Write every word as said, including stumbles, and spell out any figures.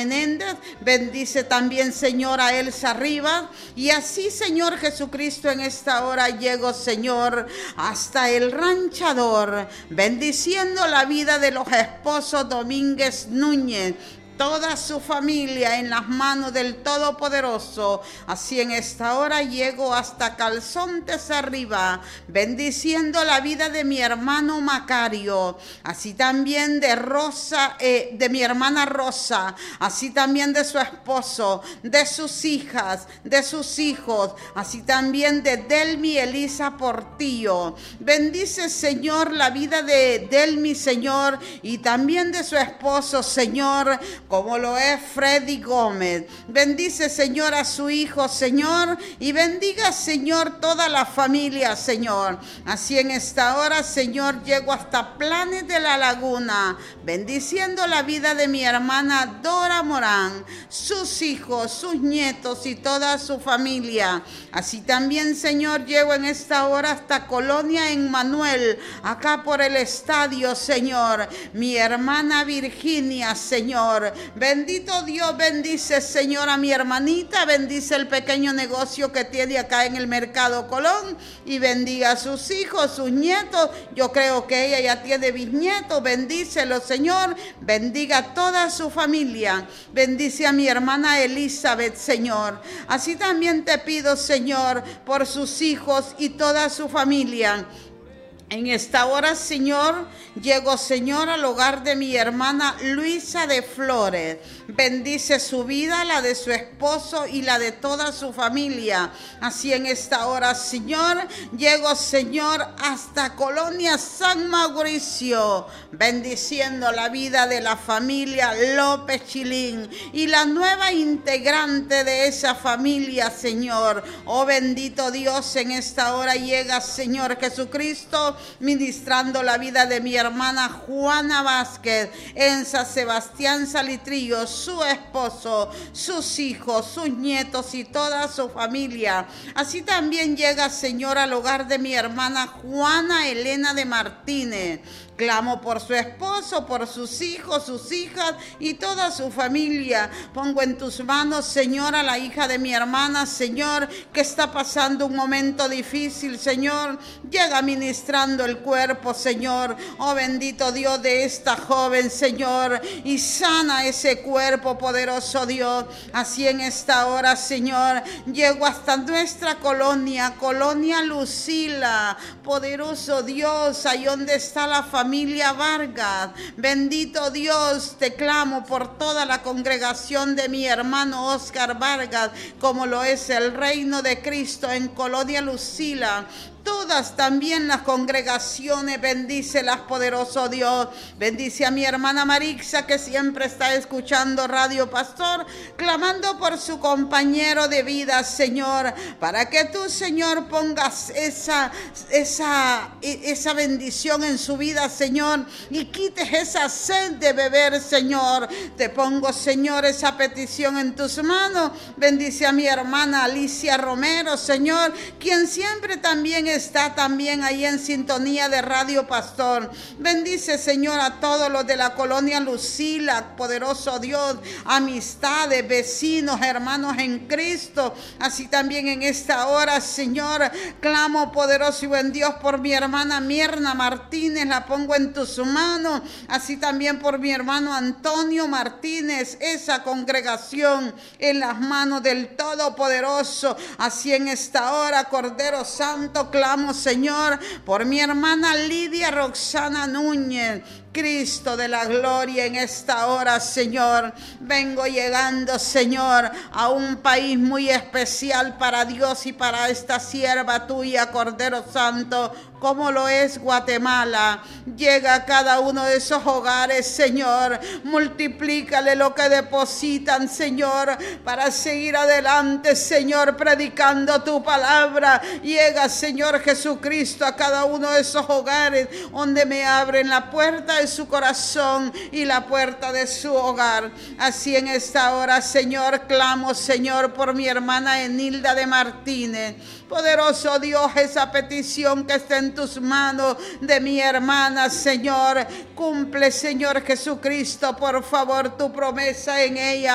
Menéndez. Bendice también, Señor, a Elsa Rivas. Y así, Señor Jesucristo, en esta hora llego, Señor, hasta el ranchador, bendiciendo la vida de los esposos Domínguez Núñez, toda su familia en las manos del Todopoderoso. Así en esta hora llego hasta Calzontes arriba, bendiciendo la vida de mi hermano Macario, así también de Rosa, eh, de mi hermana Rosa, así también de su esposo, de sus hijas, de sus hijos, así también de Delmi Elisa Portillo. Bendice, Señor, la vida de Delmi, Señor, y también de su esposo, Señor, como lo es Freddy Gómez. Bendice, Señor, a su hijo, Señor, y bendiga, Señor, toda la familia, Señor. Así en esta hora, Señor, llego hasta Planes de la Laguna, bendiciendo la vida de mi hermana Dora Morán, sus hijos, sus nietos y toda su familia. Así también, Señor, llego en esta hora hasta Colonia Emmanuel, acá por el estadio, Señor, mi hermana Virginia, Señor. Bendito Dios, bendice, Señor, a mi hermanita, bendice el pequeño negocio que tiene acá en el Mercado Colón y bendiga a sus hijos, sus nietos. Yo creo que ella ya tiene bisnietos. Bendícelo, Señor, bendiga a toda su familia. Bendice a mi hermana Elizabeth, Señor. Así también te pido, Señor, por sus hijos y toda su familia. En esta hora, Señor, llego, Señor, al hogar de mi hermana Luisa de Flores. Bendice su vida, la de su esposo y la de toda su familia. Así en esta hora, Señor, llego, Señor, hasta Colonia San Mauricio, bendiciendo la vida de la familia López Chilín y la nueva integrante de esa familia, Señor. Oh, bendito Dios, en esta hora llega, Señor Jesucristo, ministrando la vida de mi hermana Juana Vázquez en San Sebastián Salitrillo, su esposo, sus hijos, sus nietos y toda su familia. Así también llega, Señor, al hogar de mi hermana Juana Elena de Martínez. Clamo por su esposo, por sus hijos, sus hijas y toda su familia. Pongo en tus manos, Señor, a la hija de mi hermana, Señor, que está pasando un momento difícil, Señor. Llega ministrando el cuerpo, Señor. Oh, bendito Dios de esta joven, Señor, y sana ese cuerpo, poderoso Dios. Así en esta hora, Señor, llego hasta nuestra colonia, Colonia Lucila. Poderoso Dios, ahí donde está la familia. Familia Vargas, bendito Dios, te clamo por toda la congregación de mi hermano Oscar Vargas, como lo es el Reino de Cristo en Colonia Lucila. Todas también las congregaciones, bendícelas, poderoso Dios. Bendice a mi hermana Marixa, que siempre está escuchando Radio Pastor, clamando por su compañero de vida, Señor, para que tú, Señor, pongas esa, esa, esa bendición en su vida, Señor, y quites esa sed de beber, Señor. Te pongo, Señor, esa petición en tus manos. Bendice a mi hermana Alicia Romero, Señor, quien siempre también está también ahí en sintonía de Radio Pastor. Bendice, Señor, a todos los de la colonia Lucila, poderoso Dios, amistades, vecinos, hermanos en Cristo. Así también en esta hora, Señor, clamo, poderoso y buen Dios, por mi hermana Mirna Martínez, la pongo en tus manos. Así también por mi hermano Antonio Martínez, esa congregación en las manos del Todopoderoso. Así en esta hora, Cordero Santo, clamo, Señor, por mi hermana Lidia Roxana Núñez. Cristo de la gloria, en esta hora, Señor, vengo llegando, Señor, a un país muy especial para Dios y para esta sierva tuya, Cordero Santo, como lo es Guatemala. Llega a cada uno de esos hogares, Señor, multiplícale lo que depositan, Señor, para seguir adelante, Señor, predicando tu palabra. Llega, Señor Jesucristo, a cada uno de esos hogares donde me abren la puerta de su corazón y la puerta de su hogar. Así en esta hora, Señor, clamo, Señor, por mi hermana Enilda de Martínez. Poderoso Dios, esa petición que está en tus manos de mi hermana, Señor, cumple, Señor Jesucristo, por favor, tu promesa en ella.